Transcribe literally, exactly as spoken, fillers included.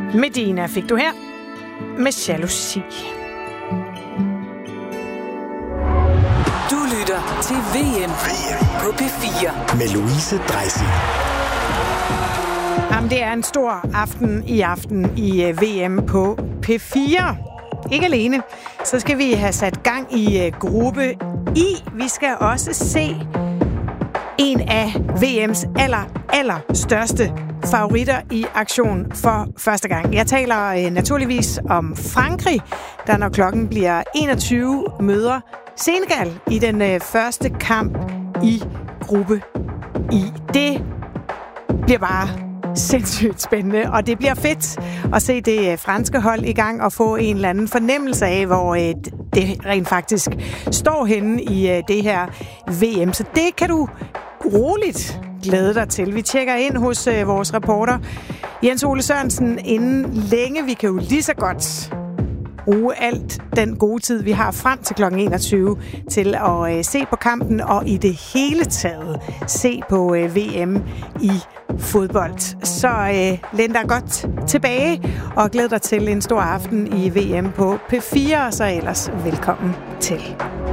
Medina fik du her med jalousi. Du lytter til V M på P fire med Louise Dreisig. Jamen, det er en stor aften i aften i V M på P fire. Ikke alene, så skal vi have sat gang i gruppe I. Vi skal også se en af V M's aller, aller største favoritter i aktion for første gang. Jeg taler øh, naturligvis om Frankrig, der når klokken bliver enogtyve møder Senegal i den øh, første kamp i gruppe I. Det bliver bare sindssygt spændende, og det bliver fedt at se det øh, franske hold i gang og få en eller anden fornemmelse af, hvor øh, det rent faktisk står henne i øh, det her V M. Så det kan du roligt glæde dig til. Vi tjekker ind hos øh, vores reporter Jens Ole Sørensen inden længe. Vi kan jo lige så godt bruge alt den gode tid, vi har frem til klokken enogtyve til at øh, se på kampen og i det hele taget se på øh, V M i fodbold. Så øh, læn dig godt tilbage og glæd dig til en stor aften i V M på P fire, og så ellers velkommen til.